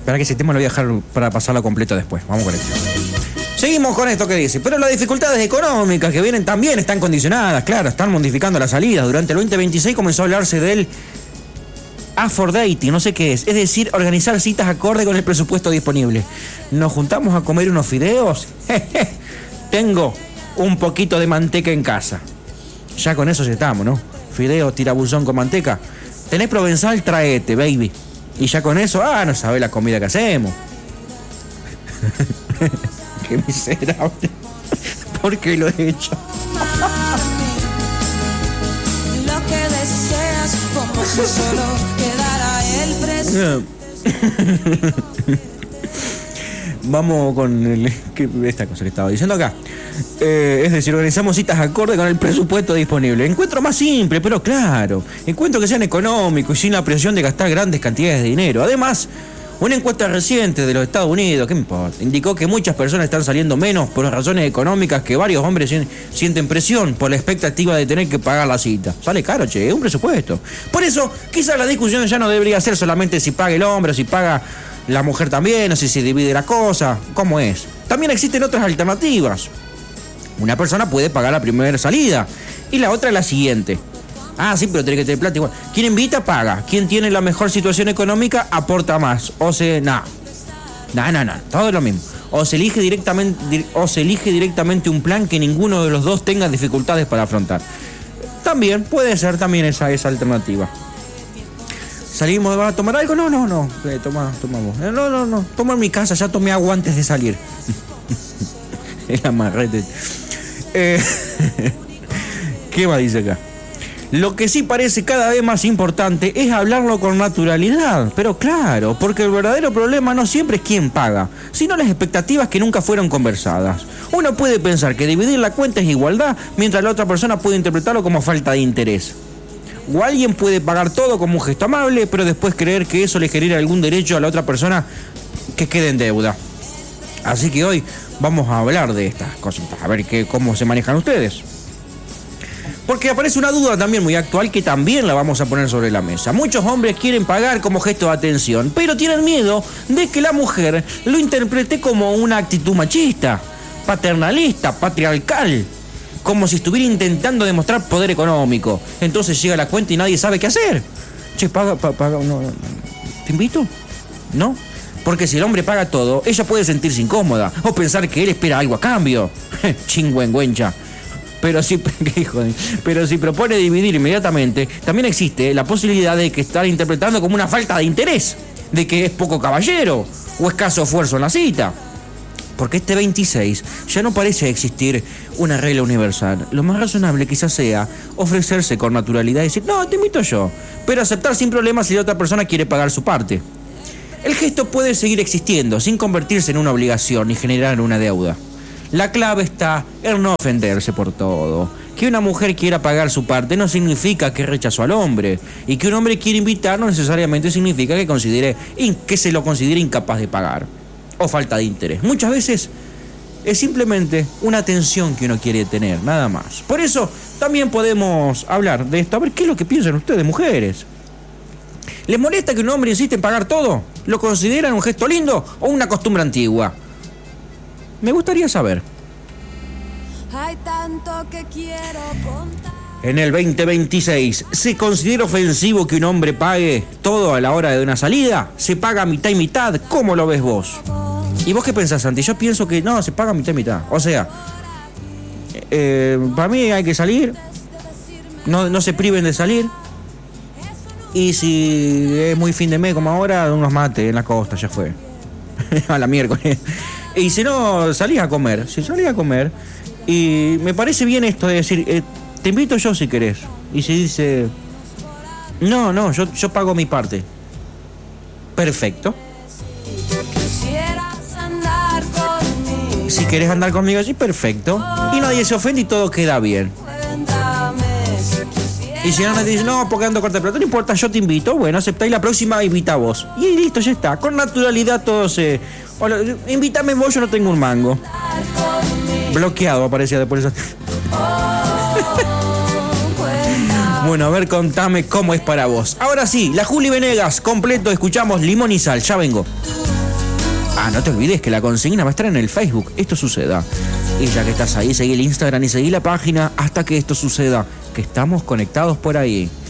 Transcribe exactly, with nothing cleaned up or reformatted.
Espera que ese tema lo voy a dejar para pasarlo completo después. Vamos con esto. Seguimos con esto que dice. Pero las dificultades económicas que vienen también están condicionadas, claro, están modificando las salidas. Durante el veinte veintiséis comenzó a hablarse del Aphrodite, no sé qué es. Es decir, organizar citas acorde con el presupuesto disponible. ¿Nos juntamos a comer unos fideos? Tengo un poquito de manteca en casa. Ya con eso ya estamos, ¿no? Fideos, tirabuzón con manteca. ¿Tenés provenzal? Traete, baby. Y ya con eso, ah, no sabés la comida que hacemos. Qué miserable. ¿Por qué lo he hecho? Lo que deseas, como si solo quedara el presente. Vamos con el, esta cosa que estaba diciendo acá. Eh, es decir, organizamos citas acorde con el presupuesto disponible. Encuentro más simple, pero claro. Encuentro que sean económicos y sin la presión de gastar grandes cantidades de dinero. Además, una encuesta reciente de los Estados Unidos, ¿qué me importa?, indicó que muchas personas están saliendo menos por razones económicas, que varios hombres sienten presión por la expectativa de tener que pagar la cita. Sale caro, che, es un presupuesto. Por eso, quizás la discusión ya no debería ser solamente si paga el hombre o si paga la mujer también, o si se divide la cosa, ¿cómo es? También existen otras alternativas. Una persona puede pagar la primera salida y la otra la siguiente. Ah, sí, pero tiene que tener plata igual. Quien invita, paga. Quien tiene la mejor situación económica, aporta más. O se... No. No, no, no. Todo es lo mismo. O se elige directamente, o se elige directamente un plan que ninguno de los dos tenga dificultades para afrontar. También puede ser también esa, esa alternativa. ¿Salimos a tomar algo? No, no, no. Eh, toma, tomamos. No, no, no. Toma en mi casa, ya tomé agua antes de salir. El amarrete. Eh, ¿Qué más dice acá? Lo que sí parece cada vez más importante es hablarlo con naturalidad. Pero claro, porque el verdadero problema no siempre es quién paga, sino las expectativas que nunca fueron conversadas. Uno puede pensar que dividir la cuenta es igualdad, mientras la otra persona puede interpretarlo como falta de interés. O alguien puede pagar todo como un gesto amable, pero después creer que eso le genera algún derecho a la otra persona que quede en deuda. Así que hoy vamos a hablar de estas cositas, a ver qué, cómo se manejan ustedes. Porque aparece una duda también muy actual que también la vamos a poner sobre la mesa. Muchos hombres quieren pagar como gesto de atención, pero tienen miedo de que la mujer lo interprete como una actitud machista, paternalista, patriarcal, como si estuviera intentando demostrar poder económico. Entonces llega la cuenta y nadie sabe qué hacer. Che, paga, paga, paga no, no, ¿te invito? ¿No? Porque si el hombre paga todo, ella puede sentirse incómoda o pensar que él espera algo a cambio. Chingüengüencha. Pero si, pero si propone dividir inmediatamente, también existe la posibilidad de que estar interpretando como una falta de interés, de que es poco caballero o escaso esfuerzo en la cita. Porque este veintiséis ya no parece existir una regla universal. Lo más razonable quizás sea ofrecerse con naturalidad y decir, no, te invito yo, pero aceptar sin problemas si la otra persona quiere pagar su parte. El gesto puede seguir existiendo sin convertirse en una obligación y generar una deuda. La clave está en no ofenderse por todo. Que una mujer quiera pagar su parte no significa que rechazó al hombre. Y que un hombre quiera invitar no necesariamente significa que, considere, que se lo considere incapaz de pagar. O falta de interés. Muchas veces es simplemente una atención que uno quiere tener, nada más. Por eso también podemos hablar de esto. A ver, ¿qué es lo que piensan ustedes, mujeres? ¿Les molesta que un hombre insiste en pagar todo? ¿Lo consideran un gesto lindo o una costumbre antigua? Me gustaría saber. Hay tanto que quiero contar. En el veinte veintiséis, ¿se considera ofensivo que un hombre pague todo a la hora de una salida? ¿Se paga mitad y mitad? ¿Cómo lo ves vos? ¿Y vos qué pensás, Santi? Yo pienso que no, se paga mitad y mitad. O sea, eh, para mí hay que salir. No, no se priven de salir. Y si es muy fin de mes como ahora, unos mates en la costa, ya fue. A la miércoles. Y si no, salís a comer. Si salís a comer. Y me parece bien esto de decir, eh, te invito yo si querés. Y si dice, no, no, yo, yo pago mi parte. Perfecto. Si querés andar conmigo, sí, perfecto. Y nadie se ofende y todo queda bien. Y si no me dice, no, porque ando corta de plata, no importa, yo te invito. Bueno, aceptá y la próxima invita a vos. Y listo, ya está. Con naturalidad todo se... Hola, invítame vos, yo no tengo un mango. Bloqueado aparecía después eso. Bueno, a ver, contame cómo es para vos. Ahora sí, la Juli Venegas, completo, escuchamos Limón y Sal. Ya vengo. Ah, no te olvides que la consigna va a estar en el Facebook. Esto suceda. Y ya que estás ahí, seguí el Instagram y seguí la página hasta que esto suceda. Que estamos conectados por ahí.